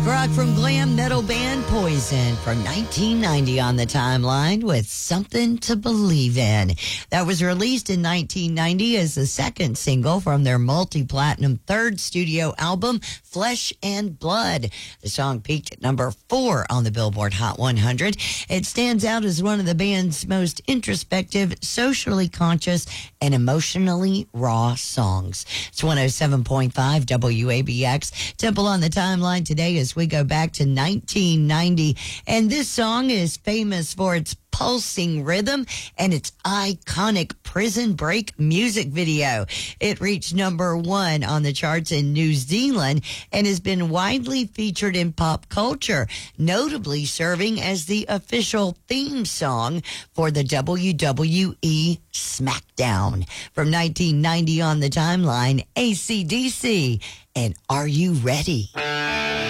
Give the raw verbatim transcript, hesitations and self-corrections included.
Rock from glam metal band Poison from nineteen ninety on the timeline with Something to Believe In. That was released in nineteen ninety as the second single from their multi-platinum third studio album, Flesh and Blood. The song peaked at number four on the Billboard Hot one hundred. It stands out as one of the band's most introspective, socially conscious, and emotionally raw songs. It's one oh seven point five W A B X. Temple on the timeline today as we go back to nineteen ninety. And this song is famous for its pulsing rhythm and its iconic Prison Break music video. It reached number one on the charts in New Zealand and has been widely featured in pop culture, notably serving as the official theme song for the W W E SmackDown. From nineteen ninety on the timeline, A C D C and Are You Ready?